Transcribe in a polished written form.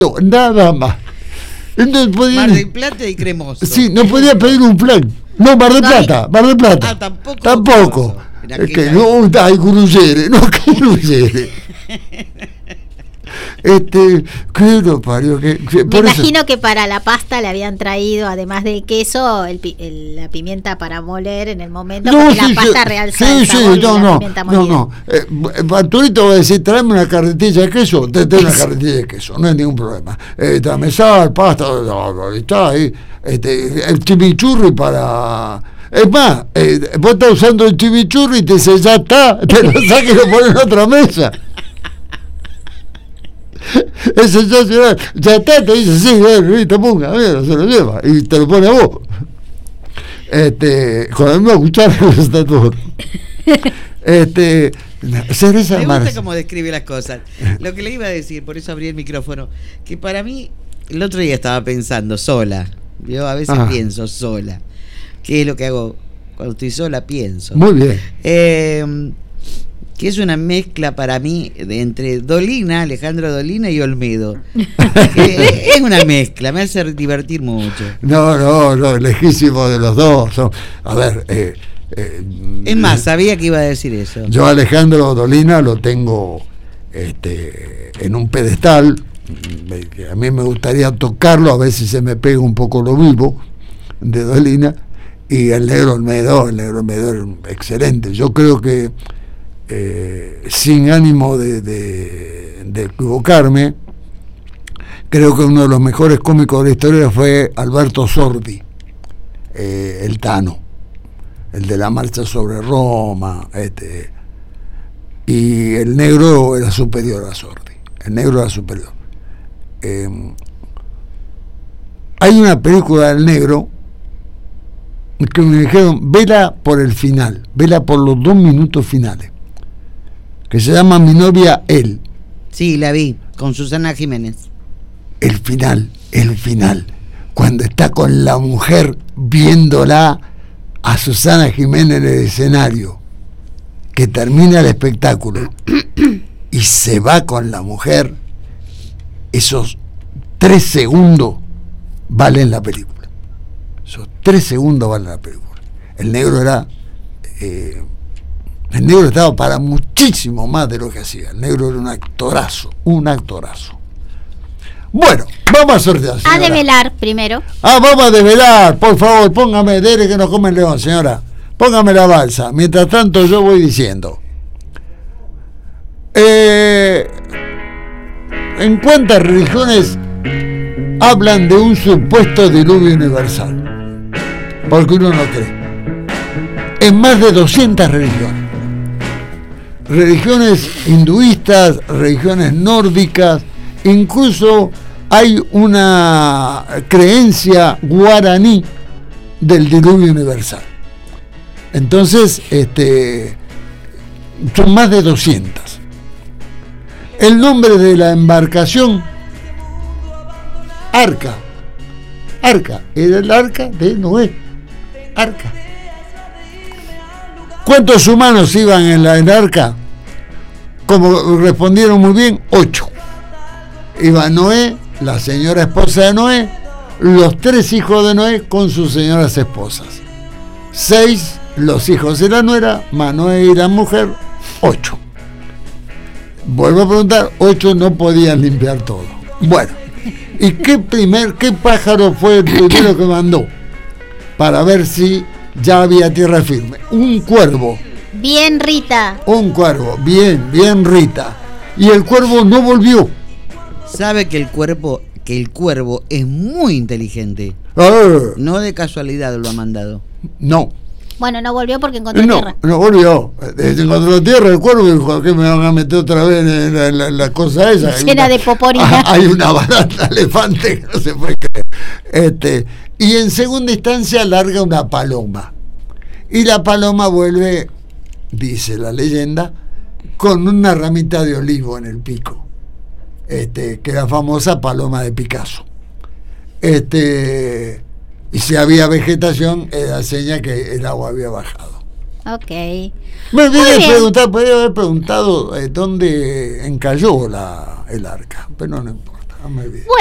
nada más. Entonces podía, Mar del Plata y Cremoso. Sí, no podía pedir un flan. No, Mar del Plata, Mar del Plata. Tampoco. Es que no, hay Gruyere, no, que Gruyere. ¿Qué lo parió? Me imagino que para la pasta le habían traído, además del queso, la pimienta para moler en el momento, porque la pasta real no. Arturito va a decir, tráeme una carretilla de queso, te doy una carretilla de queso, no hay ningún problema. Dame sal, pasta, está ahí. El chimichurri para... Es más, vos estás usando el chimichurri y te dice, ya está, te lo saques y lo pones en otra mesa. Ese ya está, te dice, sí, te ponga, mira, se lo lleva y te lo pone a vos. Con la misma cuchara está todo. Cereza me gusta cómo describe las cosas. Lo que le iba a decir, por eso abrí el micrófono, que para mí, el otro día estaba pensando sola. Yo a veces pienso sola. ¿Qué es lo que hago? Cuando estoy sola pienso. Muy bien. Que es una mezcla para mí entre Alejandro Dolina y Olmedo. Es una mezcla, me hace divertir mucho. No, lejísimo de los dos. A ver, es más, sabía que iba a decir eso. Yo a Alejandro Dolina lo tengo en un pedestal. A mí me gustaría tocarlo, a ver si se me pega un poco lo vivo de Dolina. Y el negro Olmedo es excelente. Yo creo que sin ánimo de equivocarme, creo que uno de los mejores cómicos de la historia fue Alberto Sordi, el Tano, el de la marcha sobre Roma, y el negro era superior a Sordi. Hay una película del negro que me dijeron, vela por el final, vela por los 2 minutos finales, que se llama Mi novia él. Sí, la vi, con Susana Jiménez. El final, cuando está con la mujer viéndola a Susana Jiménez en el escenario, que termina el espectáculo y se va con la mujer, esos 3 segundos valen la película. Esos 3 segundos valen la película. El negro estaba para muchísimo más de lo que hacía. El negro era un actorazo. Bueno, vamos a sortear, señora. A develar primero. Vamos a develar, por favor, póngame, dele que nos come el león, señora. Póngame la balsa. Mientras tanto yo voy diciendo. ¿En cuántas religiones hablan de un supuesto diluvio universal? Porque uno no cree. En más de 200 religiones. Religiones hinduistas, religiones nórdicas, incluso hay una creencia guaraní del diluvio universal. Entonces, son más de 200. El nombre de la embarcación, Arca, era el arca de Noé. Arca. ¿Cuántos humanos iban en la arca? Como respondieron muy bien, 8. Iba Noé, la señora esposa de Noé, los 3 hijos de Noé con sus señoras esposas. 6 los hijos de la nuera, más Noé y la mujer, 8. Vuelvo a preguntar, 8 no podían limpiar todo. Bueno, ¿y qué pájaro fue el primero que mandó? Para ver si ya había tierra firme. Un cuervo. Bien, Rita. Un cuervo, bien, Rita. Y el cuervo no volvió. Sabe que el cuervo es muy inteligente. No de casualidad lo ha mandado. No. Bueno, no volvió porque encontró tierra. No volvió. Encontró tierra el cuervo y dijo, ¿qué me van a meter otra vez en la cosa esa? Llena de poporina. Hay una barata elefante que no se puede creer. Y en segunda instancia larga una paloma. Y la paloma vuelve, dice la leyenda, con una ramita de olivo en el pico. Que era famosa paloma de Picasso. Y si había vegetación, era seña que el agua había bajado. Ok. Me podría haber preguntado dónde encalló el arca, pero no importa. muy bien.